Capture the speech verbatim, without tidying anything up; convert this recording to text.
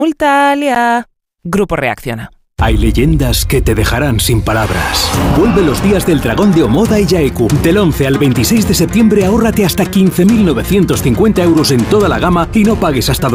Multalia. Grupo Reacciona. Hay leyendas que te dejarán sin palabras. Vuelve los días del dragón de Omoda y Yaeku. Del once al veintiséis de septiembre ahórrate hasta quince mil novecientos cincuenta euros en toda la gama y no pagues hasta